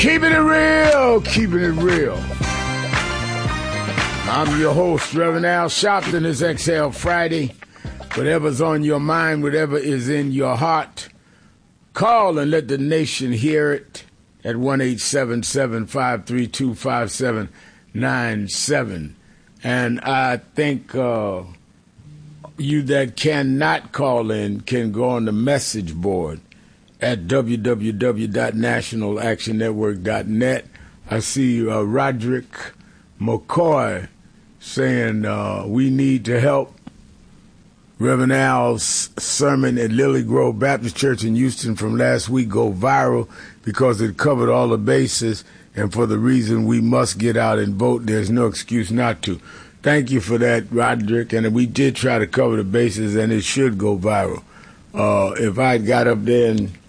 Keeping it real, keeping it real. I'm your host, Reverend Al Sharpton. It's Exhale Friday. Whatever's on your mind, whatever is in your heart, call and let the nation hear it at 1-877-532-5797. And I think you that cannot call in can go on the message board at www.nationalactionnetwork.net. I see Roderick McCoy saying we need to help. Reverend Al's sermon at Lily Grove Baptist Church in Houston from last week go viral because it covered all the bases, and for the reason we must get out and vote, there's no excuse not to. Thank you for that, Roderick, and we did try to cover the bases, and it should go viral. If I got up there and